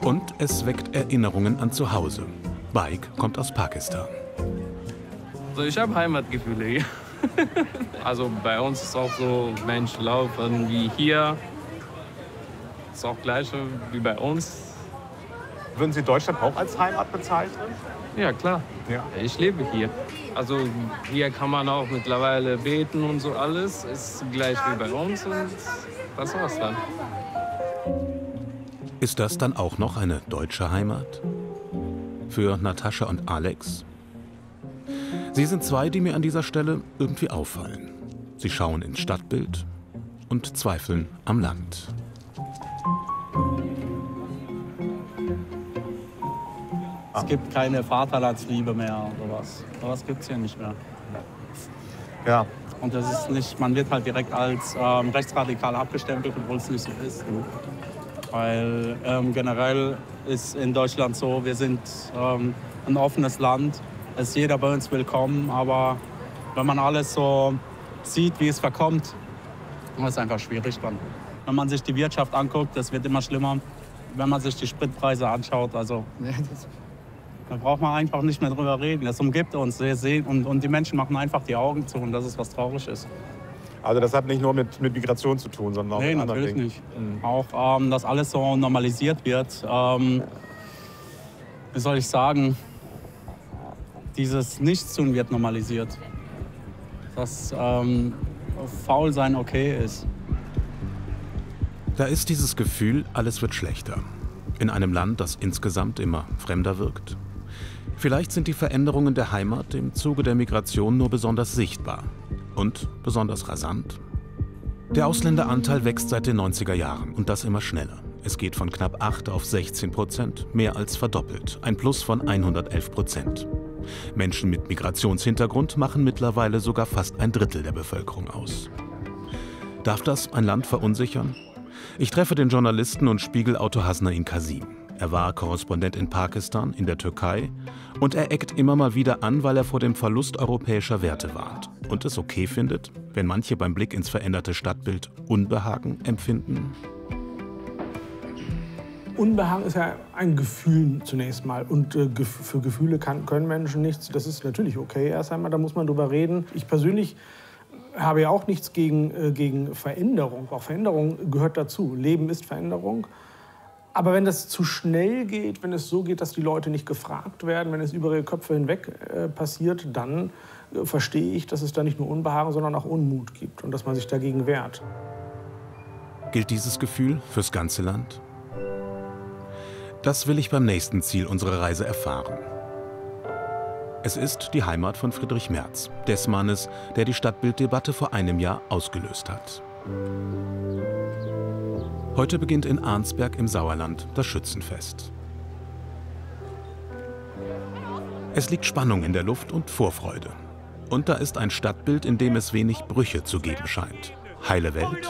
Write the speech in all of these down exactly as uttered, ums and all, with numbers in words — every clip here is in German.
Und es weckt Erinnerungen an zu Hause. Bike kommt aus Pakistan. Also ich habe Heimatgefühle hier. Also bei uns ist auch so, Menschen laufen wie hier. Ist auch gleiche wie bei uns. Würden Sie Deutschland auch als Heimat bezeichnen? Ja, klar. Ja. Ich lebe hier. Also hier kann man auch mittlerweile beten und so alles. Ist gleich wie bei uns und das war's dann. Ist das dann auch noch eine deutsche Heimat? Für Natascha und Alex? Sie sind zwei, die mir an dieser Stelle irgendwie auffallen. Sie schauen ins Stadtbild und zweifeln am Land. Es gibt keine Vaterlandsliebe mehr oder was. Sowas gibt es hier nicht mehr. Ja. Und das ist nicht, man wird halt direkt als ähm, rechtsradikal abgestempelt, obwohl es nicht so ist. Weil ähm, generell ist in Deutschland so, wir sind ähm, ein offenes Land, es ist jeder bei uns willkommen, aber wenn man alles so sieht, wie es verkommt, dann ist es einfach schwierig dann. Wenn man sich die Wirtschaft anguckt, das wird immer schlimmer. Wenn man sich die Spritpreise anschaut, also da braucht man einfach nicht mehr drüber reden. Das umgibt uns, wir sehen, und, und die Menschen machen einfach die Augen zu und das ist, was traurig ist. Also das hat nicht nur mit, mit Migration zu tun, sondern auch nee, mit anderen natürlich Dingen. nicht. Auch, ähm, dass alles so normalisiert wird. Ähm, wie soll ich sagen? Dieses Nichtstun wird normalisiert. Dass ähm, Faulsein okay ist. Da ist dieses Gefühl, alles wird schlechter. In einem Land, das insgesamt immer fremder wirkt. Vielleicht sind die Veränderungen der Heimat im Zuge der Migration nur besonders sichtbar. Und besonders rasant. Der Ausländeranteil wächst seit den neunziger Jahren und das immer schneller. Es geht von knapp acht auf sechzehn Prozent, mehr als verdoppelt. Ein Plus von hundertelf Prozent. Menschen mit Migrationshintergrund machen mittlerweile sogar fast ein Drittel der Bevölkerung aus. Darf das ein Land verunsichern? Ich treffe den Journalisten und Spiegelautor Hasnain Kasim. Er war Korrespondent in Pakistan, in der Türkei und er eckt immer mal wieder an, weil er vor dem Verlust europäischer Werte warnt und es okay findet, wenn manche beim Blick ins veränderte Stadtbild Unbehagen empfinden. Unbehagen ist ja ein Gefühl zunächst mal und äh, für Gefühle kann, können Menschen nichts. Das ist natürlich okay erst einmal, da muss man drüber reden. Ich persönlich habe ja auch nichts gegen, äh, gegen Veränderung. Auch Veränderung gehört dazu. Leben ist Veränderung. Aber wenn das zu schnell geht, wenn es so geht, dass die Leute nicht gefragt werden, wenn es über ihre Köpfe hinweg äh, passiert, dann äh, verstehe ich, dass es da nicht nur Unbehagen, sondern auch Unmut gibt und dass man sich dagegen wehrt. Gilt dieses Gefühl fürs ganze Land? Das will ich beim nächsten Ziel unserer Reise erfahren. Es ist die Heimat von Friedrich Merz, des Mannes, der die Stadtbilddebatte vor einem Jahr ausgelöst hat. Heute beginnt in Arnsberg im Sauerland das Schützenfest. Es liegt Spannung in der Luft und Vorfreude. Und da ist ein Stadtbild, in dem es wenig Brüche zu geben scheint. Heile Welt.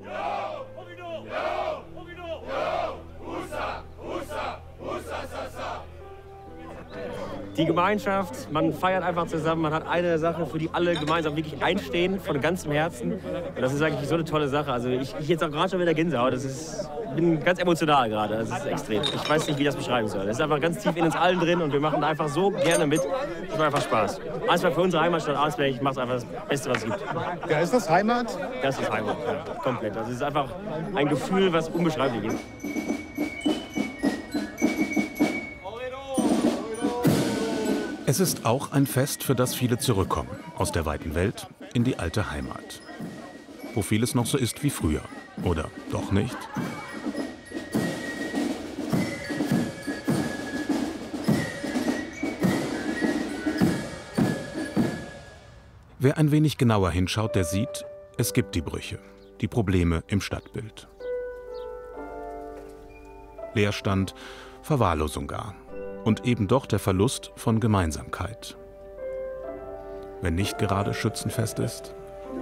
Die Gemeinschaft, man feiert einfach zusammen, man hat eine Sache, für die alle gemeinsam wirklich einstehen, von ganzem Herzen. Und das ist eigentlich so eine tolle Sache. Also ich, ich jetzt auch gerade schon wieder Gänsehaut. Das ist, ich bin ganz emotional gerade. Das ist extrem. Ich weiß nicht, wie ich das beschreiben soll. Das ist einfach ganz tief in uns allen drin und wir machen da einfach so gerne mit. Es macht einfach Spaß. Arnsberg für unsere Heimatstadt Arnsberg, ich mache es einfach das Beste, was es gibt. Ja, ist das Heimat? Das ist Heimat, ja, komplett. Also es ist einfach ein Gefühl, was unbeschreiblich ist. Es ist auch ein Fest, für das viele zurückkommen, aus der weiten Welt in die alte Heimat. Wo vieles noch so ist wie früher. Oder doch nicht? Wer ein wenig genauer hinschaut, der sieht, es gibt die Brüche, die Probleme im Stadtbild. Leerstand, Verwahrlosung gar. Und eben doch der Verlust von Gemeinsamkeit. Wenn nicht gerade Schützenfest ist.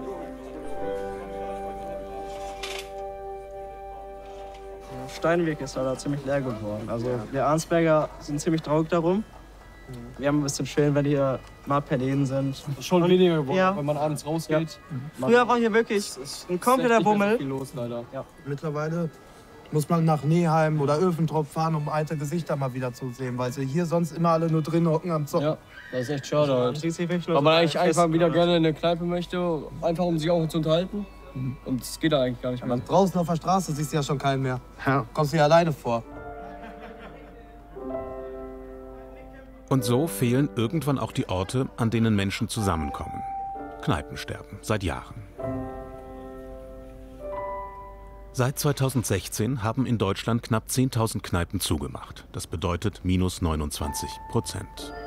Steinweg ist da ziemlich leer geworden. Also wir Arnsberger sind ziemlich traurig darum. Wir haben ein bisschen schön, wenn hier mal Pelleen sind. Schon und, weniger geworden, ja. wenn man abends rausgeht. Ja. Früher war hier wirklich ein kompletter Bummel. Viel los, leider. Ja. Mittlerweile muss man nach Neheim oder Öfentrop fahren, um alte Gesichter mal wieder zu sehen, weil sie hier sonst immer alle nur drin hocken am Zocken. Ja, das ist echt schade halt. Weil man eigentlich einfach wieder gerne in eine Kneipe möchte, einfach um sich auch zu unterhalten. Mhm. Und es geht da eigentlich gar nicht mehr. Ja, draußen auf der Straße siehst du ja schon keinen mehr. Ja. Kommst du ja alleine vor. Und so fehlen irgendwann auch die Orte, an denen Menschen zusammenkommen. Kneipensterben, seit Jahren. Seit zweitausendsechzehn haben in Deutschland knapp zehntausend Kneipen zugemacht. Das bedeutet minus neunundzwanzig Prozent.